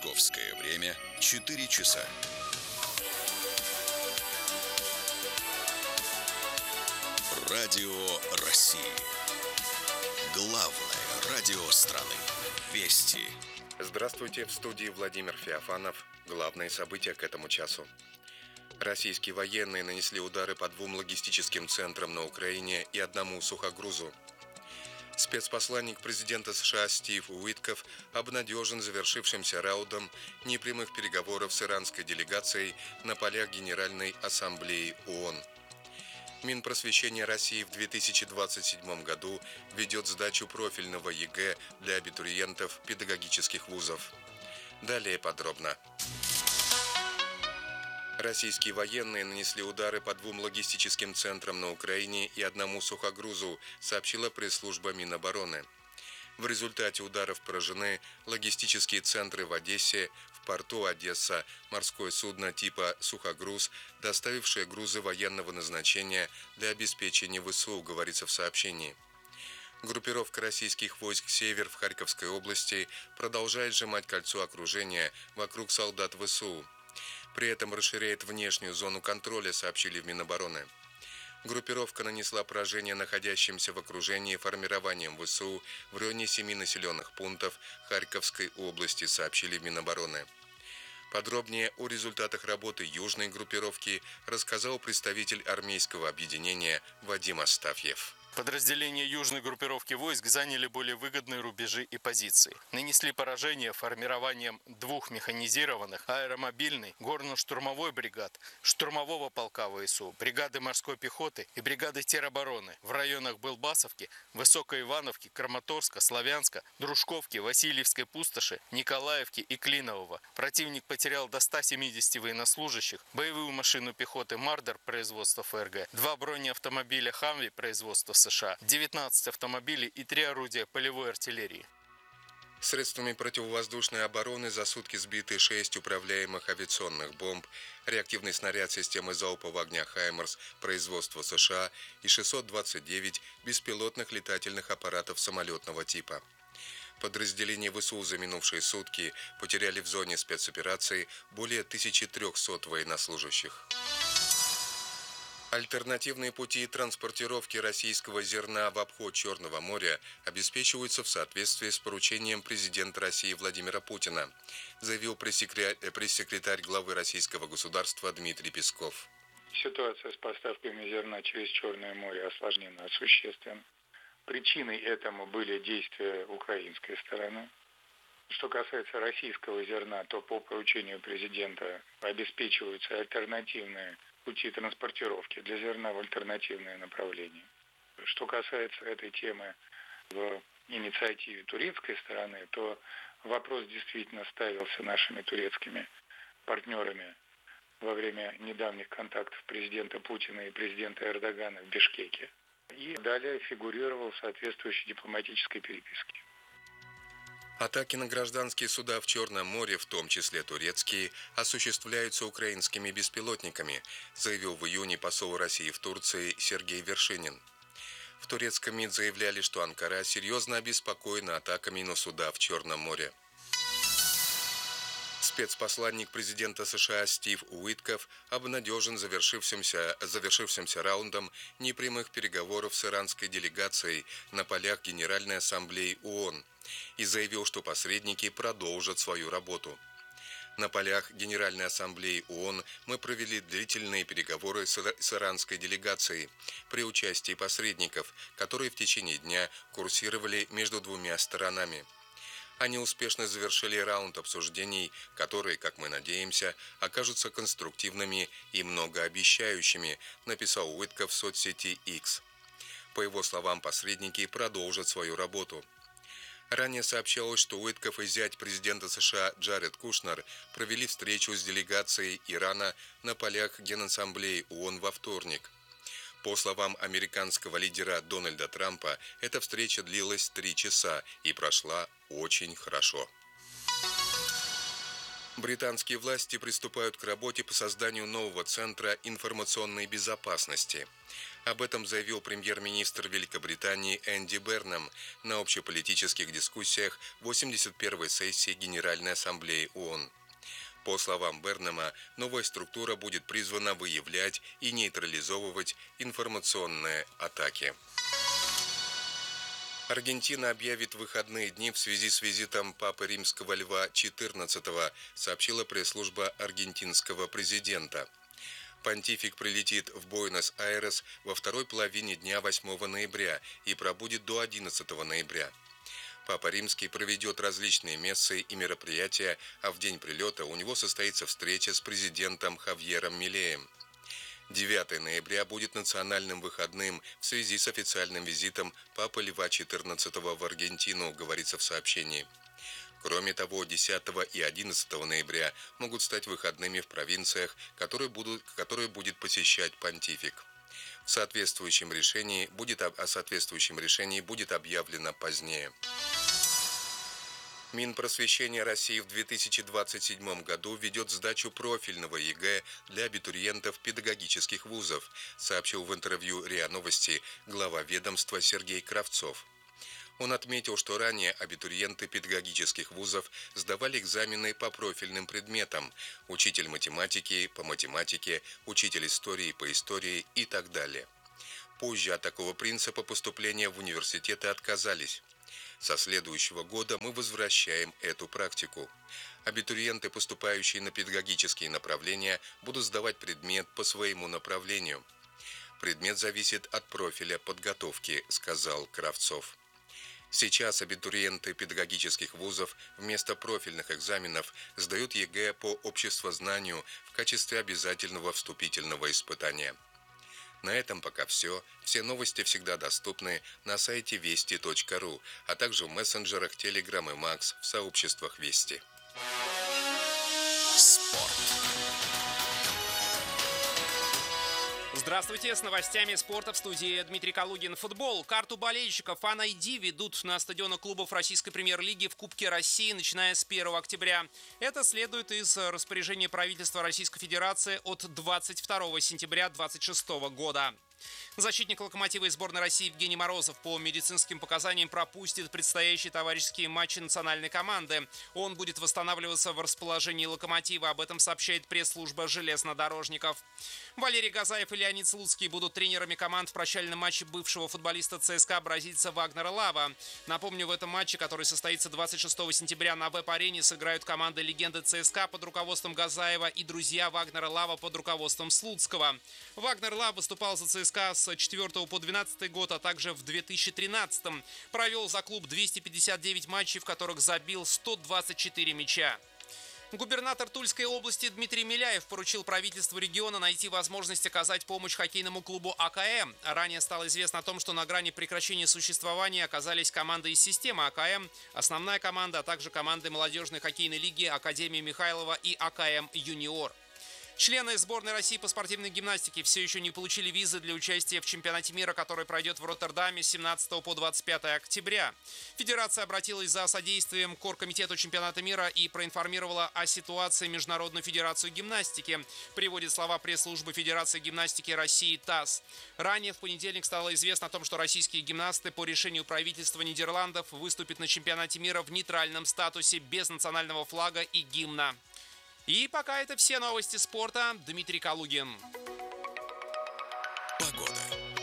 Московское время 4 часа. Радио России. Главное радио страны. Вести. Здравствуйте, в студии Владимир Феофанов. Главные события к этому часу. Российские военные нанесли удары по 2 логистическим центрам на Украине и 1 сухогрузу. Спецпосланник президента США Стив Уитков обнадежен завершившимся раундом непрямых переговоров с иранской делегацией на полях Генеральной Ассамблеи ООН. Минпросвещения России в 2027 году ведет сдачу профильного ЕГЭ для абитуриентов педагогических вузов. Далее подробно. Российские военные нанесли удары по 2 логистическим центрам на Украине и 1 сухогрузу, сообщила пресс-служба Минобороны. В результате ударов поражены логистические центры в Одессе, в порту Одесса, морское судно типа «Сухогруз», доставившее грузы военного назначения для обеспечения ВСУ, говорится в сообщении. Группировка российских войск «Север» в Харьковской области продолжает сжимать кольцо окружения вокруг солдат ВСУ. При этом расширяет внешнюю зону контроля, сообщили в Минобороны. Группировка нанесла поражение находящимся в окружении формированием ВСУ в районе 7 населенных пунктов Харьковской области, сообщили в Минобороны. Подробнее о результатах работы южной группировки рассказал представитель армейского объединения Вадим Астафьев. Подразделения южной группировки войск заняли более выгодные рубежи и позиции. Нанесли поражение формированием 2 механизированных, аэромобильной, горно-штурмовой бригад, штурмового полка ВСУ, бригады морской пехоты и бригады теробороны в районах Былбасовки, Высокой Ивановки, Краматорска, Славянска, Дружковки, Васильевской пустоши, Николаевки и Клинового. Противник потерял до 170 военнослужащих, боевую машину пехоты «Мардер» производства ФРГ, 2 бронеавтомобиля «Хамви» производства США, 19 автомобилей и 3 орудия полевой артиллерии. Средствами противовоздушной обороны за сутки сбиты 6 управляемых авиационных бомб, реактивный снаряд системы залпового огня «Хаймарс» производства США и 629 беспилотных летательных аппаратов самолетного типа. Подразделения ВСУ за минувшие сутки потеряли в зоне спецоперации более 1300 военнослужащих. Альтернативные пути транспортировки российского зерна в обход Черного моря обеспечиваются в соответствии с поручением президента России Владимира Путина, заявил пресс-секретарь главы российского государства Дмитрий Песков. Ситуация с поставками зерна через Черное море осложнена существенно. Причиной этому были действия украинской стороны. Что касается российского зерна, то по поручению президента обеспечиваются альтернативные пути транспортировки для зерна в альтернативное направление. Что касается этой темы в инициативе турецкой стороны, то вопрос действительно ставился нашими турецкими партнерами во время недавних контактов президента Путина и президента Эрдогана в Бишкеке. И далее фигурировал в соответствующей дипломатической переписке. Атаки на гражданские суда в Черном море, в том числе турецкие, осуществляются украинскими беспилотниками, заявил в июне посол России в Турции Сергей Вершинин. В турецком МИД заявляли, что Анкара серьезно обеспокоена атаками на суда в Черном море. Спецпосланник президента США Стив Уитков обнадежен завершившимся раундом непрямых переговоров с иранской делегацией на полях Генеральной Ассамблеи ООН и заявил, что посредники продолжат свою работу. На полях Генеральной Ассамблеи ООН мы провели длительные переговоры с иранской делегацией при участии посредников, которые в течение дня курсировали между 2 сторонами. Они успешно завершили раунд обсуждений, которые, как мы надеемся, окажутся конструктивными и многообещающими, написал Уитков в соцсети X. По его словам, посредники продолжат свою работу. Ранее сообщалось, что Уитков и зять президента США Джаред Кушнер провели встречу с делегацией Ирана на полях Генассамблеи ООН во вторник. По словам американского лидера Дональда Трампа, эта встреча длилась 3 часа и прошла очень хорошо. Британские власти приступают к работе по созданию нового центра информационной безопасности. Об этом заявил премьер-министр Великобритании Энди Бернам на общеполитических дискуссиях 81-й сессии Генеральной Ассамблеи ООН. По словам Бернама, новая структура будет призвана выявлять и нейтрализовывать информационные атаки. Аргентина объявит выходные дни в связи с визитом Папы Римского Льва XIV, сообщила пресс-служба аргентинского президента. Понтифик прилетит в Буэнос-Айрес во второй половине дня 8 ноября и пробудет до 11 ноября. Папа Римский проведет различные мессы и мероприятия, а в день прилета у него состоится встреча с президентом Хавьером Милеем. 9 ноября будет национальным выходным в связи с официальным визитом Папы Льва XIV в Аргентину, говорится в сообщении. Кроме того, 10 и 11 ноября могут стать выходными в провинциях, которые будет посещать понтифик. О соответствующем решении будет объявлено позднее. Минпросвещения России в 2027 году ведет сдачу профильного ЕГЭ для абитуриентов педагогических вузов, сообщил в интервью РИА Новости глава ведомства Сергей Кравцов. Он отметил, что ранее абитуриенты педагогических вузов сдавали экзамены по профильным предметам – учитель математики по математике, учитель истории по истории и так далее. Позже от такого принципа поступления в университеты отказались. Со следующего года мы возвращаем эту практику. Абитуриенты, поступающие на педагогические направления, будут сдавать предмет по своему направлению. Предмет зависит от профиля подготовки, сказал Кравцов. Сейчас абитуриенты педагогических вузов вместо профильных экзаменов сдают ЕГЭ по обществознанию в качестве обязательного вступительного испытания. На этом пока все. Все новости всегда доступны на сайте вести.ру, а также в мессенджерах Telegram и Max в сообществах Вести. Спорт. Здравствуйте, с новостями спорта в студии Дмитрий Калугин. Футбол. Карту болельщиков Fan ID ведут на стадионах клубов Российской премьер-лиги в Кубке России, начиная с 1 октября. Это следует из распоряжения правительства Российской Федерации от 22 сентября 2026 года. Защитник «Локомотива» и сборной России Евгений Морозов по медицинским показаниям пропустит предстоящие товарищеские матчи национальной команды. Он будет восстанавливаться в расположении «Локомотива». Об этом сообщает пресс-служба железнодорожников. Валерий Газаев и Леонид Слуцкий будут тренерами команд в прощальном матче бывшего футболиста ЦСКА бразильца Вагнера Лава. Напомню, в этом матче, который состоится 26 сентября на Веб-арене, сыграют команды легенды ЦСКА под руководством Газаева и друзья Вагнера Лава под руководством Слуцкого. Вагнер Лав выступал за ЦСКА с 4 по 12 год, а также в 2013-м. Провел за клуб 259 матчей, в которых забил 124 мяча. Губернатор Тульской области Дмитрий Миляев поручил правительству региона найти возможность оказать помощь хоккейному клубу АКМ. Ранее стало известно о том, что на грани прекращения существования оказались команды из системы АКМ, основная команда, а также команды молодежной хоккейной лиги Академии Михайлова и АКМ Юниор. Члены сборной России по спортивной гимнастике все еще не получили визы для участия в чемпионате мира, который пройдет в Роттердаме с 17 по 25 октября. Федерация обратилась за содействием к оргкомитету чемпионата мира и проинформировала о ситуации Международную федерацию гимнастики, приводит слова пресс-службы Федерации гимнастики России ТАСС. Ранее в понедельник стало известно о том, что российские гимнасты по решению правительства Нидерландов выступят на чемпионате мира в нейтральном статусе без национального флага и гимна. И пока это все новости спорта. Дмитрий Калугин. Погода.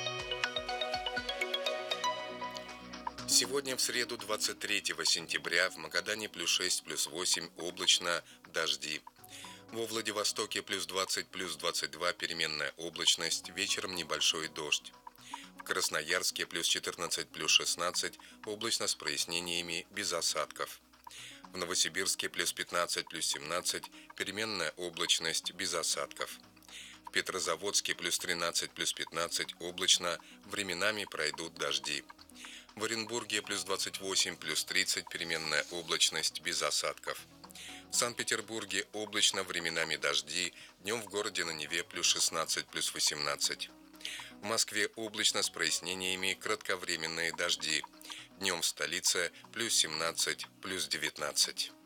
Сегодня в среду 23 сентября в Магадане +6, +8, облачно, дожди. Во Владивостоке +20, +22, переменная облачность, вечером небольшой дождь. В Красноярске +14, +16, облачно с прояснениями, без осадков. В Новосибирске +15, +17, переменная облачность, без осадков. В Петрозаводске +13, +15, облачно, временами пройдут дожди. В Оренбурге +28, +30, переменная облачность, без осадков. В Санкт-Петербурге облачно, временами дожди, днем в городе на Неве +16, +18. В Москве облачно с прояснениями, кратковременные дожди. Днем в столице +17, +19.